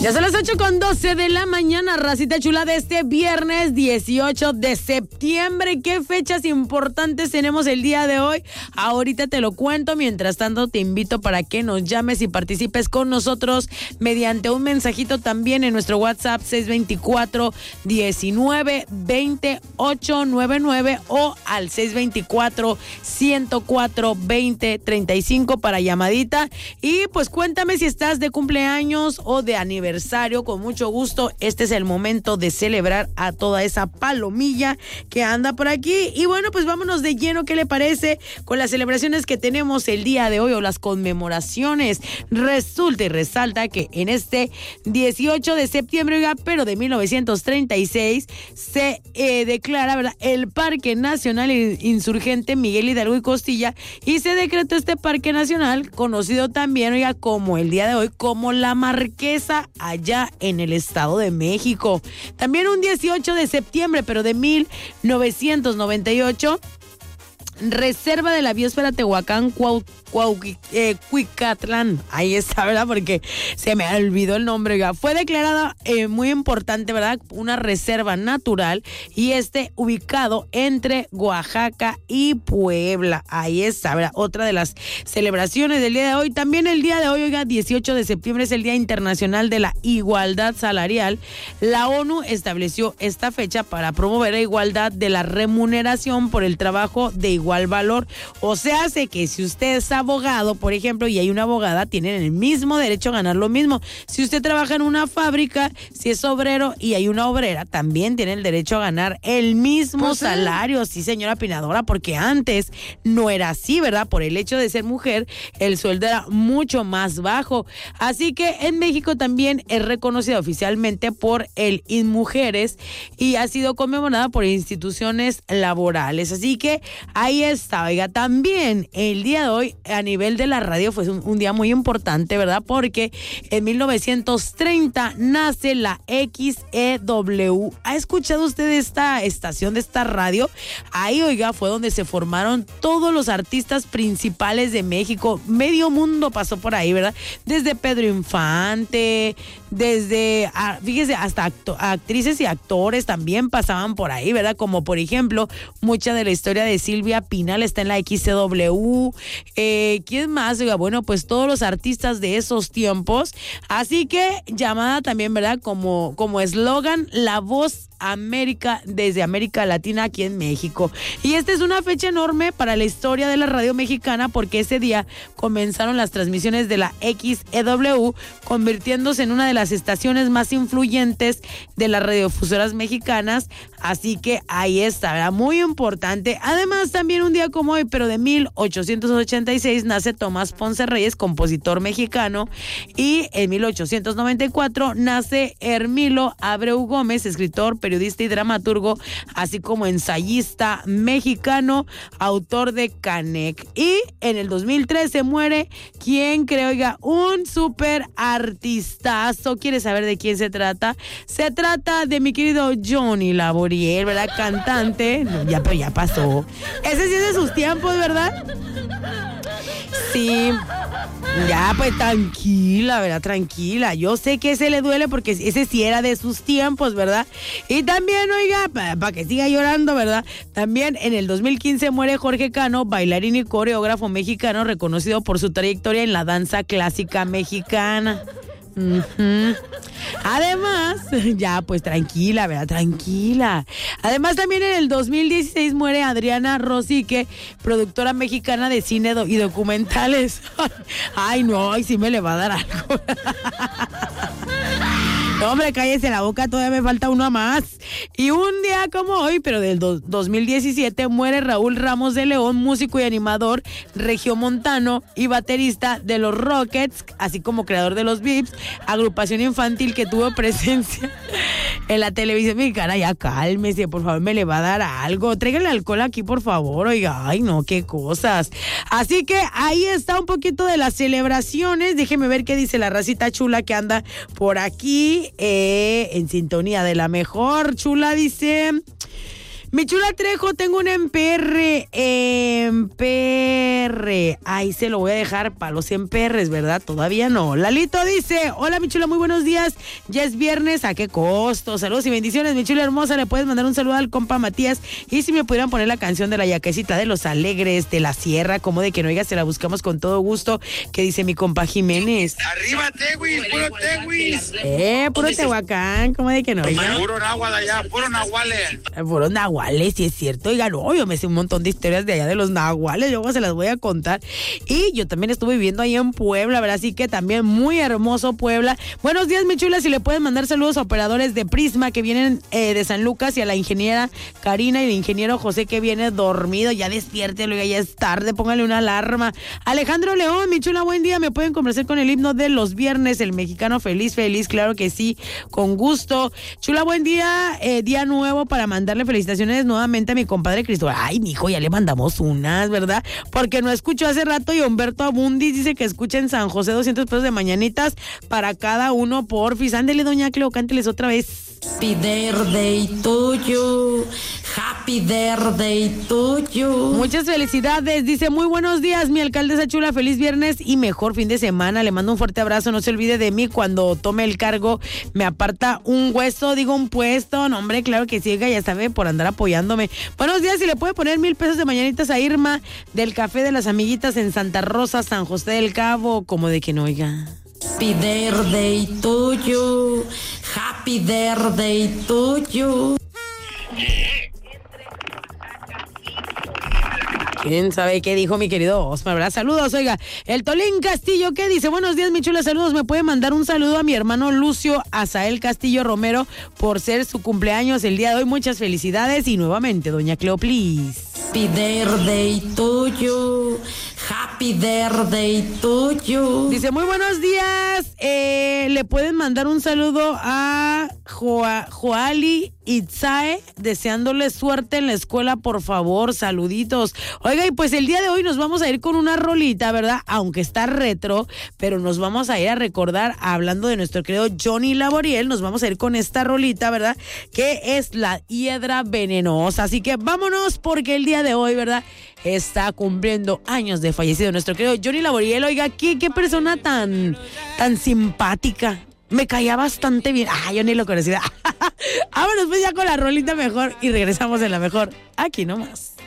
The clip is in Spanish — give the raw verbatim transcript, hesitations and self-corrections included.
Ya son las ocho con doce de la mañana, racita chula, de este viernes dieciocho de septiembre. ¿Qué fechas importantes tenemos el día de hoy? Ahorita te lo cuento. Mientras tanto, te invito para que nos llames y participes con nosotros mediante un mensajito también en nuestro WhatsApp seis dos cuatro, diecinueve, veinte, ochocientos noventa y nueve o al seis dos cuatro, ciento cuatro, veinte, treinta y cinco para llamadita. Y pues cuéntame si estás de cumpleaños o de aniversario. Con mucho gusto, este es el momento de celebrar a toda esa palomilla que anda por aquí. Y bueno, pues vámonos de lleno, ¿qué le parece? Con las celebraciones que tenemos el día de hoy o las conmemoraciones. Resulta y resalta que en este dieciocho de septiembre, oiga, pero de mil novecientos treinta y seis, se eh, declara, ¿verdad?, el Parque Nacional Insurgente Miguel Hidalgo y Costilla, y se decretó este Parque Nacional, conocido también, oiga, como el día de hoy, como La Marquesa, allá en el Estado de México. También un dieciocho de septiembre, pero de mil novecientos noventa y ocho, Reserva de la Biosfera Tehuacán, Cuau, Cuau, eh, Cuicatlán. Ahí está, ¿verdad? Porque se me olvidó el nombre. Ya. Fue declarada eh, muy importante, ¿verdad? Una reserva natural, y este ubicado entre Oaxaca y Puebla. Ahí está, ¿verdad? Otra de las celebraciones del día de hoy. También el día de hoy, oiga, dieciocho de septiembre, es el Día Internacional de la Igualdad Salarial. La ONU estableció esta fecha para promover la igualdad de la remuneración por el trabajo de igual valor. O sea, hace que si usted es abogado, por ejemplo, y hay una abogada, tienen el mismo derecho a ganar lo mismo. Si usted trabaja en una fábrica, si es obrero y hay una obrera, también tiene el derecho a ganar el mismo pues salario. Sí, señora Pinadora, porque antes no era así, ¿verdad? Por el hecho de ser mujer, el sueldo era mucho más bajo. Así que en México también es reconocida oficialmente por el INMujeres y ha sido conmemorada por instituciones laborales. Así que ahí está, oiga, también el día de hoy a nivel de la radio fue un, un día muy importante, ¿verdad? Porque en mil novecientos treinta nace la X E W. ¿Ha escuchado usted esta estación de esta radio? Ahí, oiga, fue donde se formaron todos los artistas principales de México. Medio mundo pasó por ahí, ¿verdad? Desde Pedro Infante, desde, fíjese, hasta acto, actrices y actores también pasaban por ahí, ¿verdad? Como por ejemplo, mucha de la historia de Silvia Pinal está en la X C W. Eh, ¿Quién más? Oiga, bueno, pues todos los artistas de esos tiempos. Así que llamada también, ¿verdad? Como como eslogan, la voz América, desde América Latina aquí en México. Y esta es una fecha enorme para la historia de la radio mexicana, porque ese día comenzaron las transmisiones de la X E W, convirtiéndose en una de las estaciones más influyentes de las radiofusoras mexicanas. Así que ahí está, ¿verdad? Muy importante. Además, también un día como hoy, pero de mil ochocientos ochenta y seis, nace Tomás Ponce Reyes, compositor mexicano, y en mil ochocientos noventa y cuatro nace Hermilo Abreu Gómez, escritor, periodista y dramaturgo, así como ensayista mexicano, autor de Canek. Y en el dos mil trece muere, ¿quién cree? Oiga, un súper artistazo. ¿Quieres saber de quién se trata? Se trata de mi querido Johnny Laboriel, ¿verdad? Cantante. No, ya, pero ya pasó. Ese sí es de sus tiempos, ¿verdad? Sí. Ya, pues tranquila, ¿verdad? Tranquila. Yo sé que ese le duele porque ese sí era de sus tiempos, ¿verdad? Y también, oiga, para pa que siga llorando, ¿verdad? También en el dos mil quince muere Jorge Cano, bailarín y coreógrafo mexicano, reconocido por su trayectoria en la danza clásica mexicana. Uh-huh. Además, ya pues tranquila, ¿verdad? Tranquila. Además, también en el dos mil dieciséis muere Adriana Rosique, productora mexicana de cine do- y documentales. Ay, no, ay, sí me le va a dar algo. No, hombre, cállese la boca, todavía me falta uno más. Y un día como hoy, pero del do- dos mil diecisiete, muere Raúl Ramos de León, músico y animador regiomontano y baterista de los Rockets, así como creador de los Vips, agrupación infantil que tuvo presencia en la televisión mexicana. Ya cálmese, por favor, me le va a dar algo. Tráigale alcohol aquí, por favor, oiga. Ay, no, qué cosas. Así que ahí está un poquito de las celebraciones. Déjeme ver qué dice la racita chula que anda por aquí. Eh, en sintonía de la mejor, chula, dice: Mi chula Trejo, tengo un M P R. M P R. Ahí se lo voy a dejar para los M P Rs, ¿verdad? Todavía no. Lalito dice, hola mi chula, muy buenos días. Ya es viernes, ¿a qué costo? Saludos y bendiciones, mi chula hermosa. Le puedes mandar un saludo al compa Matías. Y si me pudieran poner la canción de la yaquecita de los Alegres de la Sierra, como de que no oiga, se la buscamos con todo gusto, que dice mi compa Jiménez. Arriba Tehuis, puro Tehuis. Eh, puro Tehuacán, como de que no oiga. Puro náhuatl allá, puro nahuales. Puro nahuales, sí es cierto. Oiga, no, yo me sé un montón de historias de allá de los nahuales, yo se las voy a contar. Y yo también estuve viviendo ahí en Puebla, ¿verdad? Así que también muy hermoso Puebla. Buenos días, mi chula, si le pueden mandar saludos a operadores de Prisma que vienen eh, de San Lucas, y a la ingeniera Karina y el ingeniero José que viene dormido. Ya despiértelo, ya es tarde, póngale una alarma. Alejandro León, mi chula, buen día. ¿Me pueden conversar con el himno de los viernes? El mexicano feliz, feliz, claro que sí, con gusto. Chula, buen día, eh, día nuevo para mandarle felicitaciones nuevamente a mi compadre Cristóbal. Ay, mijo, ya le mandamos unas, ¿verdad? Porque no escuchó hace rato, y Humberto Abundis dice que escucha en San José doscientos pesos de mañanitas para cada uno, porfis. Ándele, doña Cleo, cánteles otra vez. Happy birthday to you, happy birthday to you. Muchas felicidades, dice, muy buenos días, mi alcaldesa chula, feliz viernes y mejor fin de semana. Le mando un fuerte abrazo, no se olvide de mí cuando tome el cargo, me aparta un hueso, digo un puesto. No, hombre, claro que sí, ya sabe, por andar apoyándome. Buenos días, y le puede poner mil pesos de mañanitas a Irma del Café de las Amiguitas en Santa Rosa, San José del Cabo, como de que no oiga. Happy birthday to you, happy birthday to you. ¿Quién sabe qué dijo mi querido Osmar, verdad? Saludos, oiga. El Tolín Castillo, ¿qué dice? Buenos días, mi chula, saludos. ¿Me puede mandar un saludo a mi hermano Lucio Azael Castillo Romero por ser su cumpleaños el día de hoy? Muchas felicidades. Y nuevamente, doña Cleo, please. Happy birthday to you, happy birthday to you. Dice, muy buenos días. Eh, ¿Le pueden mandar un saludo a Joa, Joali Itzae? Deseándole suerte en la escuela, por favor. Saluditos. Oiga, y pues el día de hoy nos vamos a ir con una rolita, ¿verdad? Aunque está retro, pero nos vamos a ir a recordar, hablando de nuestro querido Johnny Laboriel, nos vamos a ir con esta rolita, ¿verdad? Que es La Hiedra Venenosa. Así que vámonos, porque el día de hoy, ¿verdad?, está cumpliendo años de fallecido nuestro querido Johnny Laboriel. Oiga, qué, qué persona tan, tan simpática. Me caía bastante bien. Ah, yo ni lo conocía. Vámonos pues ya con la rolita mejor y regresamos en la mejor. Aquí nomás.